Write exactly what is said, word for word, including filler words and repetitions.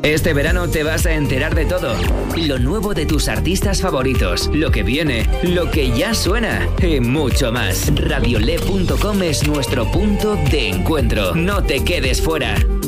Este verano te vas a enterar de todo. Lo nuevo de tus artistas favoritos, lo que viene, lo que ya suena y mucho más. radiole punto com es nuestro punto de encuentro. No te quedes fuera.